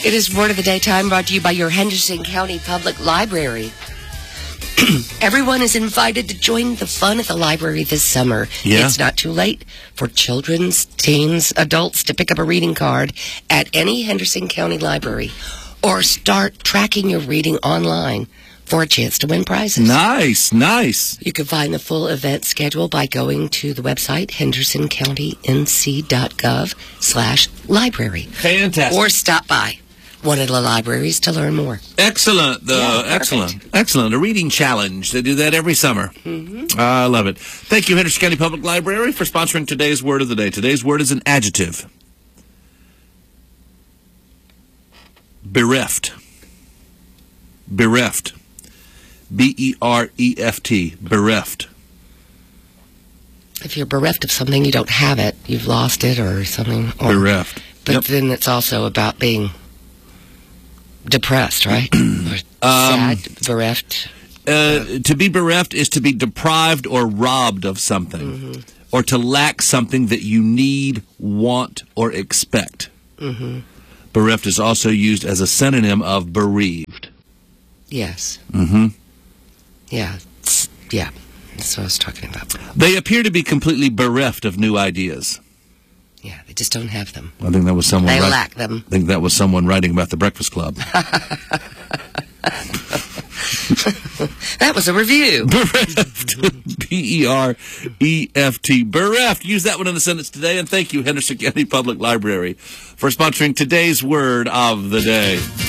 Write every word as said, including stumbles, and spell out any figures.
It is Word of the Day time, brought to you by your Henderson County Public Library. Everyone is invited to join the fun at the library this summer. Yeah. It's not too late for children's, teens, adults to pick up a reading card at any Henderson County library or start tracking your reading online for a chance to win prizes. Nice, nice. You can find the full event schedule by going to the website henderson county n c dot gov slash library. Fantastic. Or stop by one of the libraries to learn more. Excellent. Uh, Yeah, excellent. Excellent. A reading challenge. They do that every summer. Mm-hmm. I love it. Thank you, Henderson County Public Library, for sponsoring today's Word of the Day. Today's word is an adjective. Bereft. Bereft. B E R E F T. Bereft. If you're bereft of something, you don't have it. You've lost it or something. Or, Bereft. But Yep. then it's also about being depressed, right? Or sad, bereft. Uh, to be bereft is to be deprived or robbed of something, Mm-hmm. or to lack something that you need, want, or expect. Mm-hmm. Bereft is also used as a synonym of bereaved. Yes. Mm-hmm. Yeah. It's- yeah. That's what I was talking about. They appear to be completely bereft of new ideas. Yeah, they just don't have them. I think that was someone. They write- lack them. I think that was someone writing about the Breakfast Club. That was a review. Bereft. B E R E F T. Bereft. Use that one in the sentence today. And thank you, Henderson County Public Library, for sponsoring today's Word of the Day.